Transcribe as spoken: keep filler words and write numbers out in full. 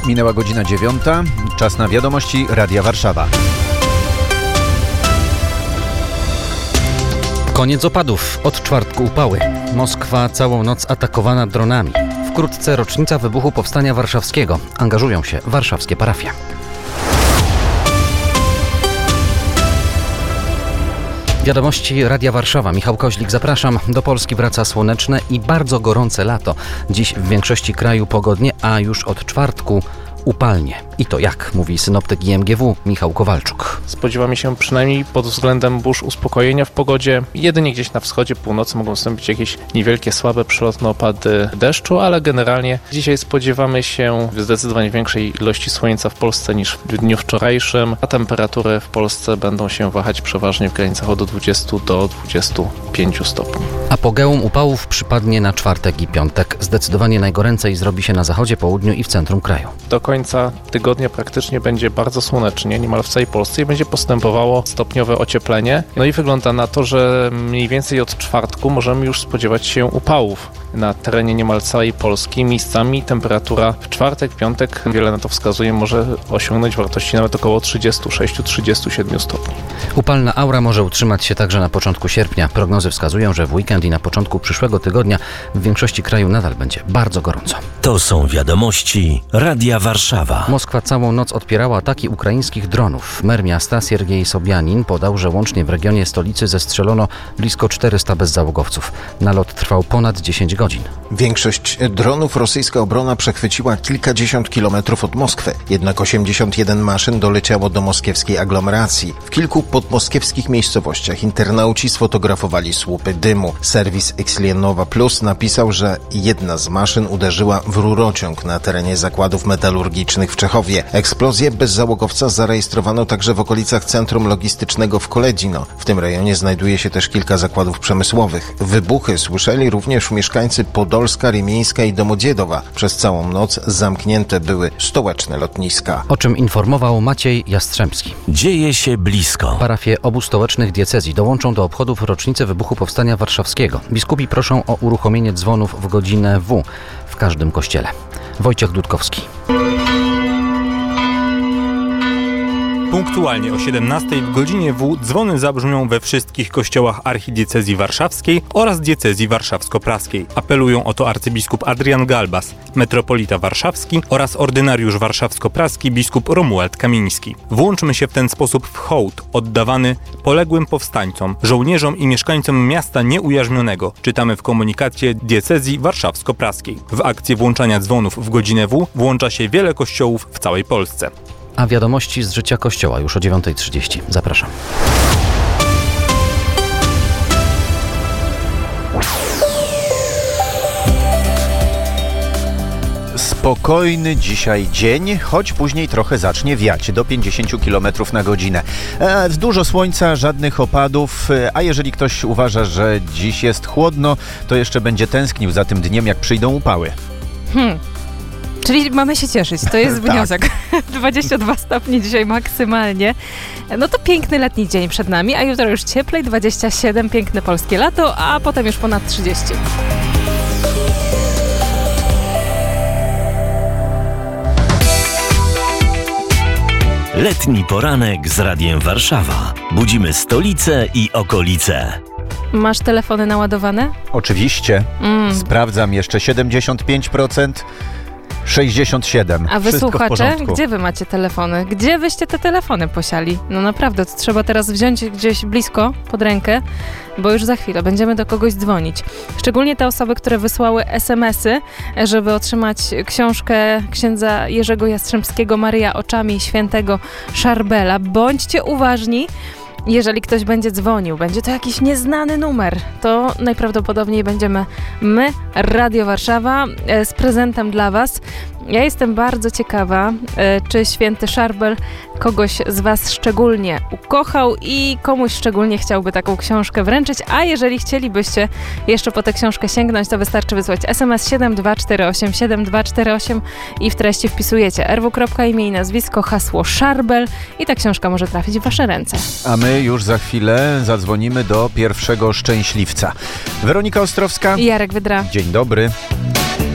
Minęła godzina dziewiąta. Czas na wiadomości Radia Warszawa. Koniec opadów. Od czwartku upały. Moskwa całą noc atakowana dronami. Wkrótce rocznica wybuchu Powstania Warszawskiego. Angażują się warszawskie parafie. Wiadomości Radia Warszawa. Michał Koźlik, zapraszam. Do Polski wraca słoneczne i bardzo gorące lato. Dziś w większości kraju pogodnie, a już od czwartku upalnie. I to jak, mówi synoptyk I M G W Michał Kowalczuk. Spodziewamy się przynajmniej pod względem burz uspokojenia w pogodzie. Jedynie gdzieś na wschodzie, północy mogą wystąpić jakieś niewielkie, słabe, przelotne opady deszczu, ale generalnie dzisiaj spodziewamy się zdecydowanie większej ilości słońca w Polsce niż w dniu wczorajszym, a temperatury w Polsce będą się wahać przeważnie w granicach od dwudziestu do dwudziestu pięciu stopni. Apogeum upałów przypadnie na czwartek i piątek. Zdecydowanie najgoręcej zrobi się na zachodzie, południu i w centrum kraju. Do końca tygodnia praktycznie będzie bardzo słonecznie, niemal w całej Polsce i będzie postępowało stopniowe ocieplenie. No i wygląda na to, że mniej więcej od czwartku możemy już spodziewać się upałów na terenie niemal całej Polski. Miejscami temperatura w czwartek, piątek, wiele na to wskazuje, może osiągnąć wartości nawet około trzydziestu sześciu do trzydziestu siedmiu stopni. Upalna aura może utrzymać się także na początku sierpnia. Prognozy wskazują, że w weekend i na początku przyszłego tygodnia w większości kraju nadal będzie bardzo gorąco. To są wiadomości Radia Warszawa. Moskwa całą noc odpierała ataki ukraińskich dronów. Mer miasta Siergiej Sobianin podał, że łącznie w regionie stolicy zestrzelono blisko czterysta bezzałogowców. Nalot trwał ponad dziesięć godzin. Większość dronów rosyjska obrona przechwyciła kilkadziesiąt kilometrów od Moskwy. Jednak osiemdziesiąt jeden maszyn doleciało do moskiewskiej aglomeracji. W kilku podmoskiewskich miejscowościach internauci sfotografowali słupy dymu. Serwis Xlienowa Plus napisał, że jedna z maszyn uderzyła w rurociąg na terenie zakładów metalurgicznych w Czechowie. Eksplozję bezzałogowca zarejestrowano także w okolicach centrum logistycznego w Koledino. W tym rejonie znajduje się też kilka zakładów przemysłowych. Wybuchy słyszeli również mieszkańcy Podolska, Rymieńska i Domodziedowa. Przez całą noc zamknięte były stołeczne lotniska. O czym informował Maciej Jastrzębski. Dzieje się blisko. Parafie obu stołecznych diecezji dołączą do obchodów rocznicy wybuchu Powstania Warszawskiego. Biskupi proszą o uruchomienie dzwonów w godzinę W w każdym kościele. Wojciech Dudkowski. Punktualnie o siedemnastej w godzinie W dzwony zabrzmią we wszystkich kościołach archidiecezji warszawskiej oraz diecezji warszawsko-praskiej. Apelują o to arcybiskup Adrian Galbas, metropolita warszawski oraz ordynariusz warszawsko-praski biskup Romuald Kamiński. Włączmy się w ten sposób w hołd oddawany poległym powstańcom, żołnierzom i mieszkańcom miasta nieujarzmionego, czytamy w komunikacie diecezji warszawsko-praskiej. W akcję włączania dzwonów w godzinę W włącza się wiele kościołów w całej Polsce. A wiadomości z życia Kościoła już o dziewiąta trzydzieści. Zapraszam. Spokojny dzisiaj dzień, choć później trochę zacznie wiać do pięćdziesięciu kilometrów na godzinę. E, dużo słońca, żadnych opadów, a jeżeli ktoś uważa, że dziś jest chłodno, to jeszcze będzie tęsknił za tym dniem, jak przyjdą upały. Hmm. Czyli mamy się cieszyć, to jest wniosek. dwadzieścia dwa stopnie dzisiaj maksymalnie. No to piękny letni dzień przed nami, a jutro już cieplej, dwadzieścia siedem, piękne polskie lato, a potem już ponad trzydzieści. Letni poranek z Radiem Warszawa. Budzimy stolicę i okolice. Masz telefony naładowane? Oczywiście. Mm. Sprawdzam jeszcze siedemdziesiąt pięć procent. sześćdziesiąt siedem procent. A wy Wszystko słuchacze, gdzie wy macie telefony? Gdzie wyście te telefony posiali? No naprawdę, to trzeba teraz wziąć gdzieś blisko, pod rękę, bo już za chwilę będziemy do kogoś dzwonić. Szczególnie te osoby, które wysłały es em esy, żeby otrzymać książkę księdza Jerzego Jastrzębskiego Maryja oczami świętego Szarbela. Bądźcie uważni. Jeżeli ktoś będzie dzwonił, będzie to jakiś nieznany numer, to najprawdopodobniej będziemy my, Radio Warszawa, z prezentem dla Was. Ja jestem bardzo ciekawa, czy święty Szarbel kogoś z Was szczególnie ukochał i komuś szczególnie chciałby taką książkę wręczyć, a jeżeli chcielibyście jeszcze po tę książkę sięgnąć, to wystarczy wysłać es em es siedem dwa cztery osiem siedem dwa cztery osiem i w treści wpisujecie er wu. Imię i nazwisko, hasło Szarbel i ta książka może trafić w Wasze ręce. A my już za chwilę zadzwonimy do pierwszego szczęśliwca. Weronika Ostrowska i Jarek Wydra. Dzień dobry.